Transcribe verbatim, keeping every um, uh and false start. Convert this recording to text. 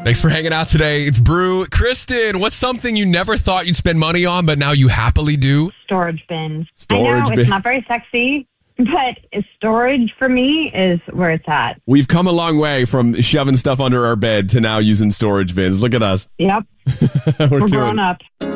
Thanks for hanging out today. It's Brew. Kristen, what's something you never thought you'd spend money on, but now you happily do? Storage bins. Storage I know bin. it's not very sexy, but storage for me is where it's at. We've come a long way from shoving stuff under our bed to now using storage bins. Look at us. Yep. We're We're doing grown it. up.